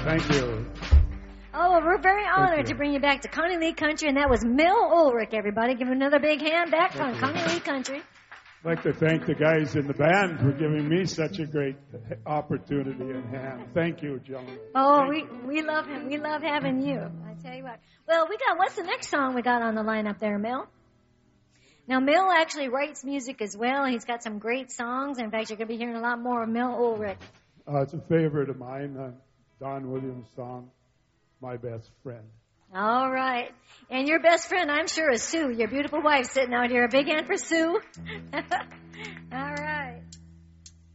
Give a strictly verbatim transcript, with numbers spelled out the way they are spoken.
Thank you. Oh, well, we're very honored to bring you back to Connie Lee Country, and that was Mel Ulrich, everybody. Give him another big hand back from Connie Lee Country. I'd like to thank the guys in the band for giving me such a great opportunity and hand. Thank you, gentlemen. Oh, thank we, you. we love him. We love having you. I tell you what. Well, we got, what's the next song we got on the lineup there, Mel? Now, Mel actually writes music as well. He's got some great songs. In fact, you're going to be hearing a lot more of Mel Ulrich. Uh, it's a favorite of mine, uh, Don Williams' song, My Best Friend. All right. And your best friend, I'm sure, is Sue, your beautiful wife sitting out here. A big hand for Sue. All right.